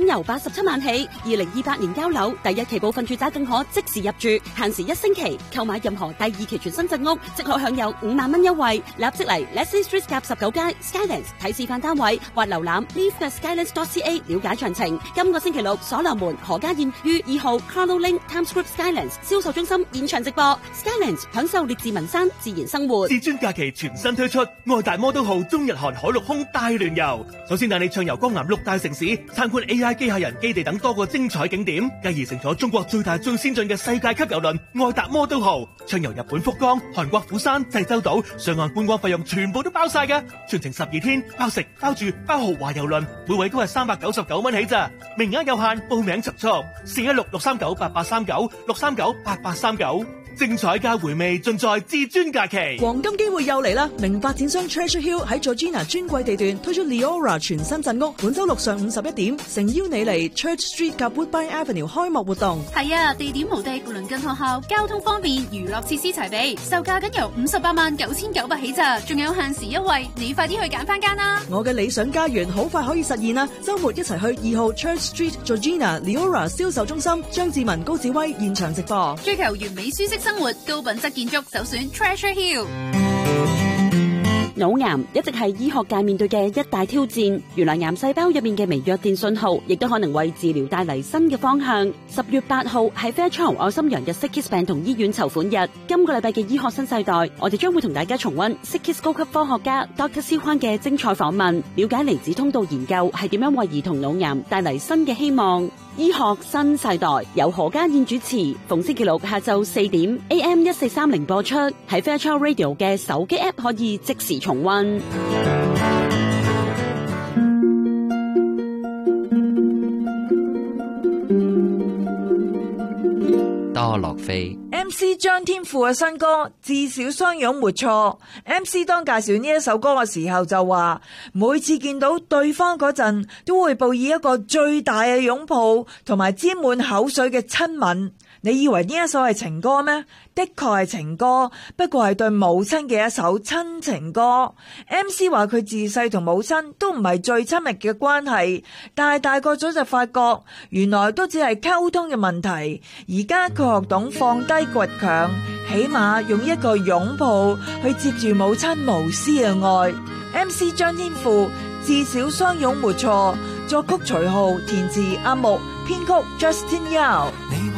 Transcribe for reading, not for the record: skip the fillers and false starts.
由87萬起。2028年交樓，第一期部分住宅更可即時入住，限時1星期。購買任何第二期全新鎮屋，即可享有5萬蚊優惠。立即嚟 Leslie Street 夾19街 Skylands 睇示範單位，或瀏覽 live.skylands.ca 了解詳情。今個星期六，所羅門何家燕於2號 Carlo Link Times Square Skylands 銷售中心現場直播。Skylands 享受列治文山自然生活。 至尊假期全新推出，愛達摩都號中日韓海陸空大聯遊。首先帶你暢遊江南6大城市，參觀 AI 機械人基地等多個精彩景點，繼而乘坐中國最大最先進嘅世界級郵輪愛達摩都號，暢遊日本福岡、韓國釜山、濟州島，上岸觀光費用全部都包晒嘅，全程12天，包食包住包豪華郵輪，每位都係399蚊起咋，名額有限，報名速416-639-8839，639-8839。精彩加回味盡在至尊假期， 黃金機會又嚟啦！名發展商 Treasure Hill 喺 Georgina 專櫃地段推出 Leora 全新鎮屋，本周六上午11點，誠邀你嚟 Church Street 及 Woodbine Avenue 開幕活動。 係啊，地點無敵，鄰近學校，交通方便，娛樂設施齊備，售價僅由589900起咋，仲有限時優惠，你快啲去揀翻間啦！ 我嘅理想家園好快可以實現啦！周末一齊去2號 Church Street Georgina Leora 銷售中心，張志文、高志威現場直播。 追求完美舒適生活，高品質建築，首選 Treasure Hill。 腦癌一直係醫學界面對嘅一大挑戰，原來癌細胞入面嘅微弱電信號，亦都可能為治療帶嚟新嘅方向。10月8號係 Fairchild 愛心洋日 Sickkids 病童醫院籌款日，今個禮拜嘅醫學新世代，我哋將會同大家重溫 Sickkids 高級科學家 Dr. 蕭寬嘅精彩訪問，了解離子通道研究係點樣為兒童腦癌帶嚟新嘅希望。醫學新世代由何家燕主持，逢星期六下晝4點 AM 1430播出，喺 Fairchild Radio 嘅手機 App 可以即時重溫。 多樂飛 MC 張天賦嘅新歌《至少相擁沒錯》。MC 當介紹呢一首歌嘅時候就話，每次見到對方嗰陣，都會報以一個最大嘅擁抱同埋沾滿口水嘅親吻。你以為呢一首係情歌咩？的確係情歌，不過係對母親嘅一首親情歌。MC 話佢自細同母親都唔係最親密嘅關係，但係大個咗就發覺，原來都只係溝通嘅問題。而家佢學懂放低倔強，起碼用一個擁抱去接住母親無私嘅愛。MC 張天賦至少相擁沒錯，作曲徐浩，填詞阿木，編曲 Justin Yao。